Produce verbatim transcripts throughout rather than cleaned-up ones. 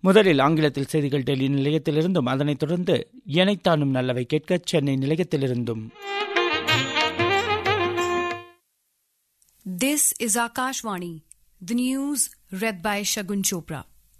முதலில் ஆங்கிலத்தில் செய்திகள் டெல்லி நிலையத்திலிருந்தும், அதனைத் தொடர்ந்து இணைத்தானும் நல்லவை கேட்க Chennai நிலையத்திலிருந்தும். This is Akashvani. The news read by Shagun Chopra.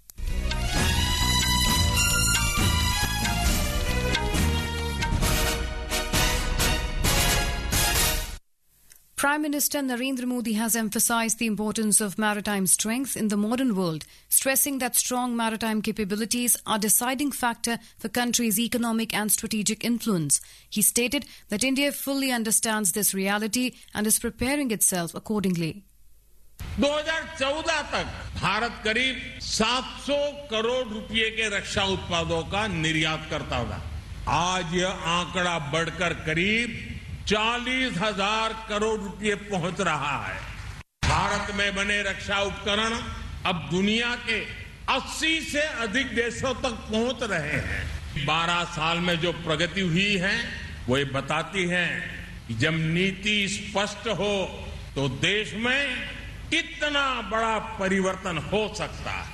Prime Minister Narendra Modi has emphasized the importance of maritime strength in the modern world, stressing that strong maritime capabilities are a deciding factor for country's economic and strategic influence. He stated that India fully understands this reality and is preparing itself accordingly. दो हज़ार चौदह तक भारत करीब सात सौ करोड़ रुपए के रक्षा उत्पादों का निर्यात करता था. आज यह आंकड़ा बढ़कर करीब चालीस हजार करोड़ रुपए पहुंच रहा है. भारत में बने रक्षा उपकरण अब दुनिया के अस्सी से अधिक देशों तक पहुंच रहे हैं. बारह साल में जो प्रगति हुई है वो ये बताती है कि जब नीति स्पष्ट हो तो देश में कितना बड़ा परिवर्तन हो सकता है.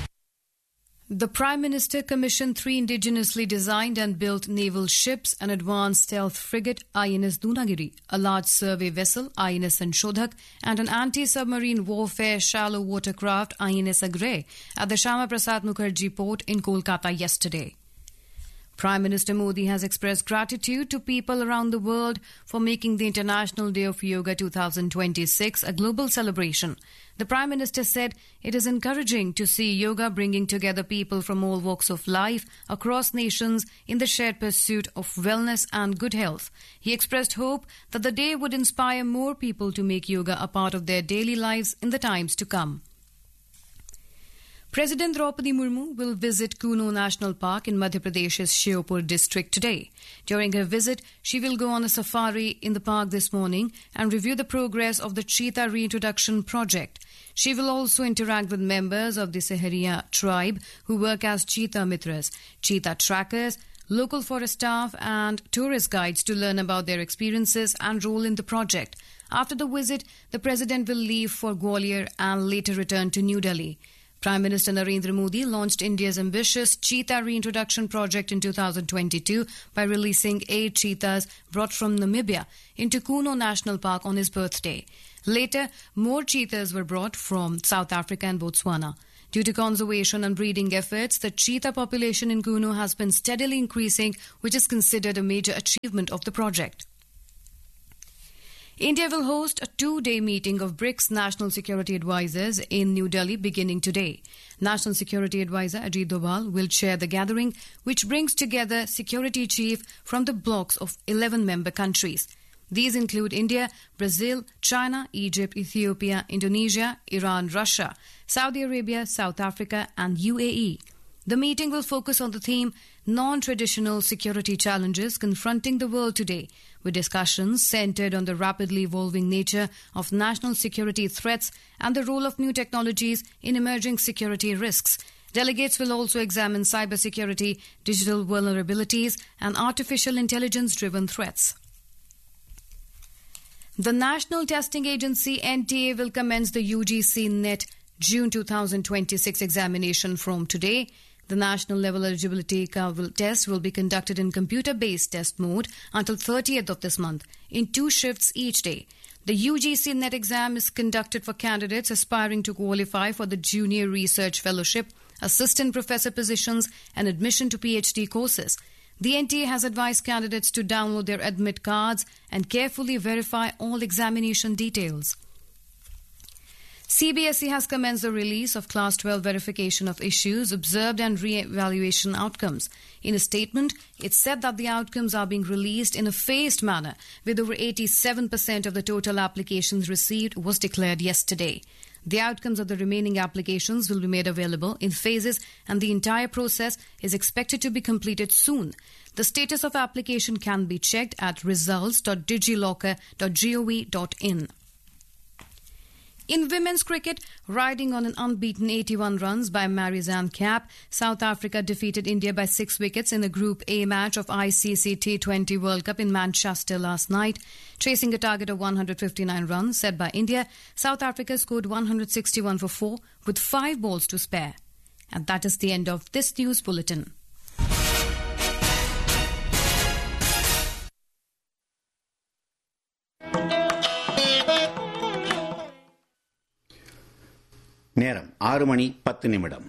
The Prime Minister commissioned three indigenously designed and built naval ships, an advanced stealth frigate, I N S Dunagiri, a large survey vessel, I N S Anshodhak, and an anti-submarine warfare shallow watercraft, I N S Agre, at the Shama Prasad Mukherjee port in Kolkata yesterday. Prime Minister Modi has expressed gratitude to people around the world for making the International Day of Yoga twenty twenty-six a global celebration. The Prime Minister said it is encouraging to see yoga bringing together people from all walks of life across nations in the shared pursuit of wellness and good health. He expressed hope that the day would inspire more people to make yoga a part of their daily lives in the times to come. President Draupadi Murmu will visit Kuno National Park in Madhya Pradesh's Shiopur district today. During her visit, she will go on a safari in the park this morning and review the progress of the cheetah reintroduction project. She will also interact with members of the Sehariya tribe who work as cheetah mitras, cheetah trackers, local forest staff and tourist guides to learn about their experiences and role in the project. After the visit, the President will leave for Gwalior and later return to New Delhi. Prime Minister Narendra Modi launched India's ambitious cheetah reintroduction project in two thousand twenty-two by releasing eight cheetahs brought from Namibia into Kuno National Park on his birthday. Later, more cheetahs were brought from South Africa and Botswana. Due to conservation and breeding efforts, the cheetah population in Kuno has been steadily increasing, which is considered a major achievement of the project. India will host a two-day meeting of BRICS National Security Advisors in New Delhi beginning today. National Security Advisor Ajit Doval will chair the gathering, which brings together security chiefs from the blocs of eleven member countries. These include India, Brazil, China, Egypt, Ethiopia, Indonesia, Iran, Russia, Saudi Arabia, South Africa and U A E. The meeting will focus on the theme Non-Traditional Security Challenges Confronting the World Today, with discussions centered on the rapidly evolving nature of national security threats and the role of new technologies in emerging security risks. Delegates will also examine cybersecurity, digital vulnerabilities, and artificial intelligence-driven threats. The National Testing Agency N T A will commence the U G C NET June twenty twenty-six examination from today. The national level eligibility test will be conducted in computer-based test mode until thirtieth of this month, in two shifts each day. The U G C NET exam is conducted for candidates aspiring to qualify for the Junior Research Fellowship, Assistant Professor positions, and admission to PhD courses. The N T A has advised candidates to download their admit cards and carefully verify all examination details. C B S E has commenced the release of Class twelve verification of issues observed and re-evaluation outcomes. In a statement, it said that the outcomes are being released in a phased manner, with over eighty-seven percent of the total applications received was declared yesterday. The outcomes of the remaining applications will be made available in phases, and the entire process is expected to be completed soon. The status of application can be checked at results dot digilocker dot gov dot in. In women's cricket, riding on an unbeaten eighty-one runs by Marizanne Kapp, South Africa defeated India by six wickets in the Group A match of I C C T twenty World Cup in Manchester last night. Chasing a target of one hundred fifty-nine runs set by India, South Africa scored one hundred sixty-one for four with five balls to spare. And that is the end of this news bulletin. நேரம் ஆறு மணி பத்து நிமிடம்.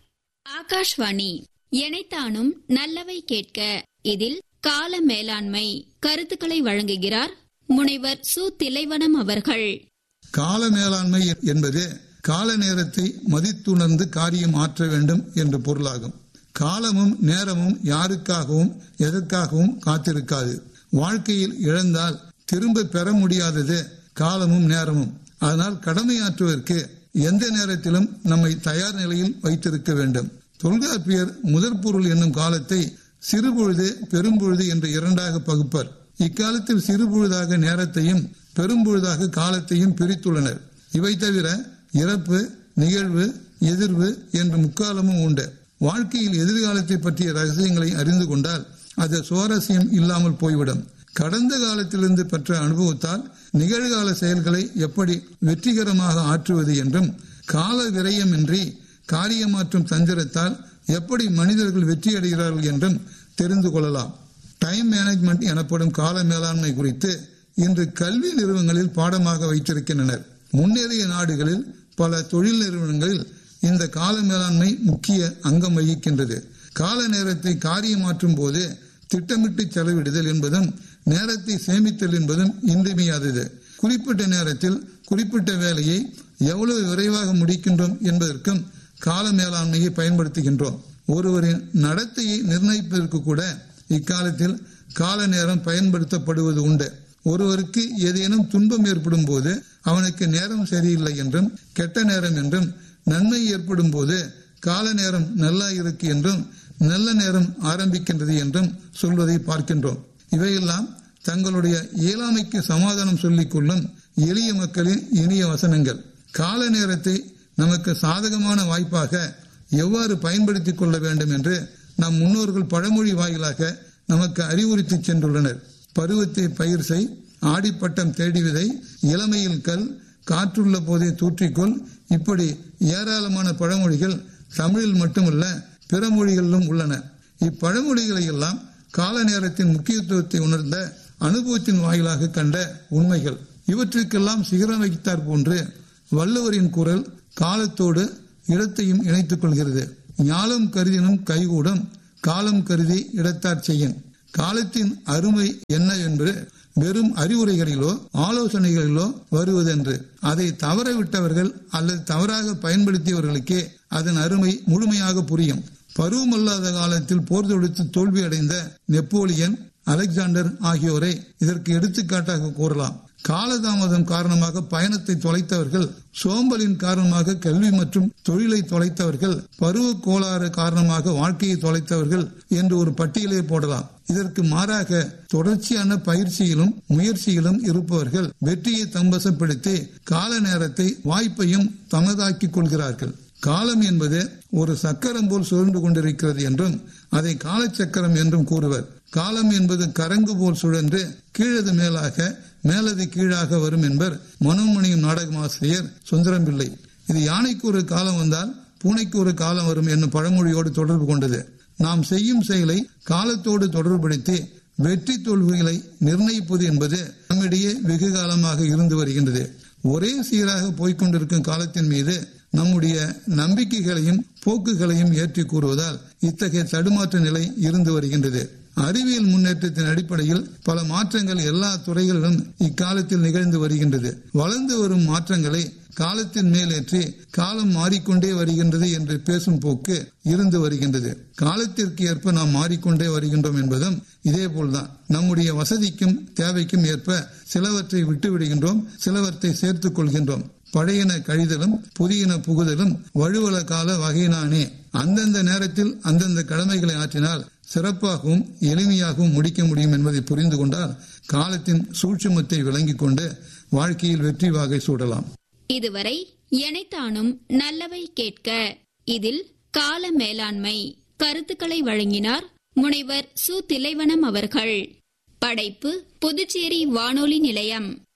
ஆகாஷ்வாணி. எனைத்தானும் நல்லவை கேட்க. இதில் கால மேலாண்மை கருத்துக்களை வழங்குகிறார் முனைவர் சு திலைவனம் அவர்கள். கால மேலாண்மை என்பது கால நேரத்தை மதித்துணர்ந்து காரியம் ஆற்ற வேண்டும் என்று பொருளாகும். காலமும் நேரமும் யாருக்காகவும் எதற்காகவும் காத்திருக்காது. வாழ்க்கையில் இழந்தால் திரும்ப பெற முடியாதது காலமும் நேரமும். அதனால் கடமையாற்றுவதற்கு எந்த நேரத்திலும் நம்மை தயார் நிலையில் வைத்திருக்க வேண்டும். தொல்காப்பியர் முதற் பொருள் என்னும் காலத்தை சிறுபொழுது பெரும்பொழுது என்று இரண்டாக பகுப்பர். இக்காலத்தில் சிறுபொழுதாக நேரத்தையும் பெரும்பொழுதாக காலத்தையும் பிரித்துள்ளனர். இவை தவிர இறப்பு, நிகழ்வு, எதிர்வு என்று முக்காலமும் உண்டு. வாழ்க்கையில் எதிர்காலத்தை பற்றிய ரகசியங்களை அறிந்து கொண்டால் அது சுவாரஸ்யம் இல்லாமல் போய்விடும். கடந்த காலத்திலிருந்து பெற்ற அனுபவத்தால் நிகழ்கால செயல்களை எப்படி வெற்றிகரமாக ஆற்றுவது என்றும், கால விரயமின்றி காரியமாற்றும் தந்திரத்தால் எப்படி மனிதர்கள் வெற்றியடைகிறார்கள் என்றும் தெரிந்து கொள்ளலாம். டைம் மேனேஜ்மெண்ட் எனப்படும் கால மேலாண்மை குறித்து இன்று கல்வி நிறுவனங்களில் பாடமாக வைத்திருக்கின்றனர். முன்னேறிய நாடுகளில் பல தொழில் நிறுவனங்களில் இந்த கால மேலாண்மை முக்கிய அங்கம் வகிக்கின்றது. கால நேரத்தை காரியமாற்றும் போது திட்டமிட்டு செலவிடுதல் என்பதும் நேரத்தை சேமித்தல் என்பதும் இன்றியமையாதது. குறிப்பிட்ட நேரத்தில் குறிப்பிட்ட வேலையை எவ்வளவு விரைவாக முடிக்கின்றோம் என்பதற்கும் கால மேலாண்மையை பயன்படுத்துகின்றோம். ஒருவரின் நடத்தையை நிர்ணயிப்பதற்கு கூட இக்காலத்தில் கால நேரம் பயன்படுத்தப்படுவது உண்டு. ஒருவருக்கு ஏதேனும் துன்பம் ஏற்படும் போது அவனுக்கு நேரம் சரியில்லை என்றும், கெட்ட நேரம் என்றும், நன்மை ஏற்படும் போது கால நேரம் நல்லா இருக்கு என்றும், நல்ல நேரம் ஆரம்பிக்கின்றது என்றும் சொல்வதை பார்க்கின்றோம். இவையெல்லாம் தங்களுடைய இயலாமைக்கு சமாதானம் சொல்லிக் கொள்ளும் எளிய மக்களின் இனிய வசனங்கள். கால நேரத்தை நமக்கு சாதகமான வாய்ப்பாக எவ்வாறு பயன்படுத்திக் கொள்ள வேண்டும் என்று நம் முன்னோர்கள் பழமொழி வாயிலாக நமக்கு அறிவுறுத்தி சென்றுள்ளனர். பருவத்தை பயிர் செய், ஆடிப்பட்டம் தேடி விதை, இளமையில் கல், காற்றுள்ள போதே தூற்றிக்கொள், இப்படி ஏராளமான பழமொழிகள் தமிழில் மட்டுமல்ல பிற மொழிகளிலும் உள்ளன. இப்பழமொழிகளை எல்லாம் கால நேரத்தின் முக்கியத்துவத்தை உணர்ந்த அனுபவத்தின் வாயிலாக கண்ட உண்மைகள். இவற்றுக்கெல்லாம் சிகரம் வைத்தார் போன்று வள்ளுவரின் குரல் காலத்தோடு இடத்தையும் இணைத்துக் கொள்கிறது. ஞாலம் கருதினும் கைகூடும், காலம் கருதி இடத்தார் செய்யும். காலத்தின் அருமை என்ன என்று வெறும் அறிவுரைகளிலோ ஆலோசனைகளிலோ வருவதென்று, அதை தவறவிட்டவர்கள் அல்லது தவறாக பயன்படுத்தியவர்களுக்கே அதன் அருமை முழுமையாக புரியும். பருவமல்லாத காலத்தில் போர் தொடுத்து தோல்வி அடைந்த நெப்போலியன், அலெக்சாண்டர் ஆகியோரை இதற்கு எடுத்துக்காட்டாக கூறலாம். காலதாமதம் காரணமாக பயணத்தை தொலைத்தவர்கள், சோம்பலின் காரணமாக கல்வி மற்றும் தொழிலை தொலைத்தவர்கள், பருவ கோளாறு காரணமாக வாழ்க்கையை தொலைத்தவர்கள் என்று ஒரு பட்டியலை போடலாம். இதற்கு மாறாக தொடர்ச்சியான பயிற்சியிலும் முயற்சியிலும் இருப்பவர்கள் வெற்றியை தம்பசப்படுத்தி கால நேரத்தை வாய்ப்பையும் தமதாக்கிக் கொள்கிறார்கள். காலம் என்பது ஒரு சக்கரம் போல் சுழன்று கொண்டிருக்கிறது என்றும் அதை காலச்சக்கரம் என்றும் கூறுவர். காலம் என்பது கரங்கு போல் சுழன்று கீழது மேலாக மேலது கீழாக வரும் என்பர் மனோன்மணியும் நாடகமாசிரியர் சுந்தரம் பிள்ளை. இது யானைக்கு ஒரு காலம் வந்தால் பூனைக்கு ஒரு காலம் வரும் என்னும் பழமொழியோடு தொடர்பு கொண்டது. நாம் செய்யும் செயலை காலத்தோடு தொடர்புபடுத்தி வெற்றி தோல்விகளை நிர்ணயிப்பது என்பது நம்மிடையே வெகு காலமாக இருந்து வருகின்றது. ஒரே சீராக போய்கொண்டிருக்கும் காலத்தின் மீது நம்முடைய நம்பிக்கைகளையும் போக்குகளையும் ஏற்றி கூறுவதால் இத்தகைய தடுமாற்ற நிலை இருந்து வருகின்றது. அறிவியல் முன்னேற்றத்தின் அடிப்படையில் பல மாற்றங்கள் எல்லா துறைகளிலும் இக்காலத்தில் நிகழ்ந்து வருகின்றது. வளர்ந்து வரும் மாற்றங்களை காலத்தின் மேலேற்றி காலம் மாறிக்கொண்டே வருகின்றது என்று பேசும் போக்கு இருந்து வருகின்றது. காலத்திற்கு ஏற்ப நாம் மாறிக்கொண்டே வருகின்றோம் என்பதும் இதே போல்தான். நம்முடைய வசதிக்கும் தேவைக்கும் ஏற்ப சிலவற்றை விட்டு விடுகின்றோம், சிலவற்றை சேர்த்துக் கொள்கின்றோம். பழையன கழிதலும் புதியன புகுதலும் வழுவல கால வகையினானே. அந்தந்த நேரத்தில் அந்தந்த கடமைகளை ஆற்றினால் சிறப்பாகவும் எளிமையாகவும் முடிக்க முடியும் என்பதை புரிந்து கொண்டால் காலத்தின் சூட்சுமத்தை விளங்கிக் கொண்டு வாழ்க்கையில் வெற்றி வாகை சூடலாம். இதுவரை எனைத்தானும் நல்லவை கேட்க, இதில் கால மேலாண்மை கருத்துக்களை வழங்கினார் முனைவர் சு திலைவனம் அவர்கள். படைப்பு புதுச்சேரி வானொலி நிலையம்.